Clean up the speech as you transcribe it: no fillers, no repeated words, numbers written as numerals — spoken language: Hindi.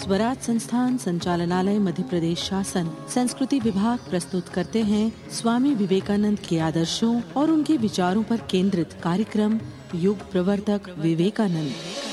स्वराज संस्थान संचालनालय मध्य प्रदेश शासन संस्कृति विभाग प्रस्तुत करते हैं स्वामी विवेकानंद के आदर्शों और उनके विचारों पर केंद्रित कार्यक्रम युग प्रवर्तक विवेकानंद।